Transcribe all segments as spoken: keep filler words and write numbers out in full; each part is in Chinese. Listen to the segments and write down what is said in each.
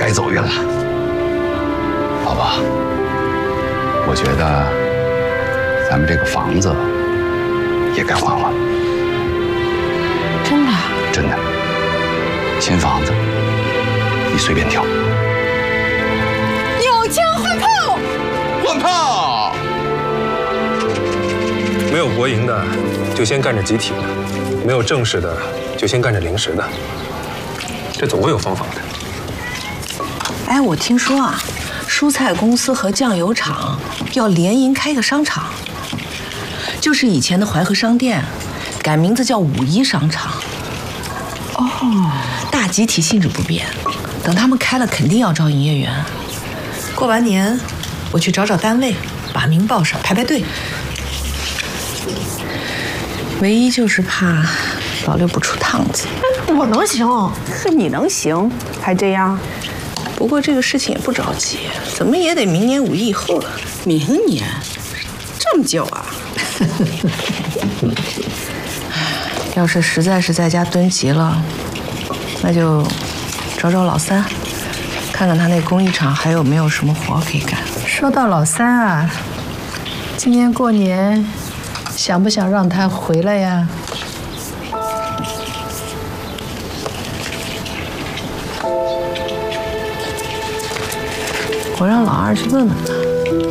该走运了。老婆，我觉得咱们这个房子也该换换。 真的？ 真的。新房子，你随便挑。 有枪换炮， 换炮。 没有国营的，就先干着集体的；没有正式的，就先干着临时的。这总会有方法的。 哎，我听说啊，蔬菜公司和酱油厂要联营开个商场，就是以前的淮河商店，改名字叫五一商场。哦，大集体性质不变，等他们开了，肯定要招营业员。过完年，我去找找单位，把名报上，排排队。唯一就是怕老六不出趟子。 我能行， 是你能行，还这样？不过这个事情也不着急，怎么也得明年五一以后了。明年？这么久啊？要是实在是在家蹲急了，那就找找老三，看看他那工艺厂还有没有什么活可以干。 说到老三啊，今年过年想不想让他回来呀？ 我让老二去问问他。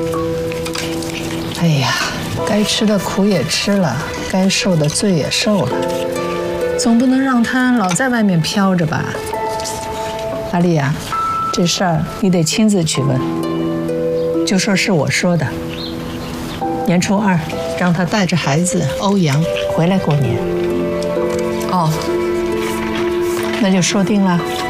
哎呀，该吃的苦也吃了，该受的罪也受了，总不能让他老在外面飘着吧？阿丽呀，这事儿你得亲自去问，就说是我说的。年初二让他带着孩子欧阳回来过年。 哦， 那就说定了。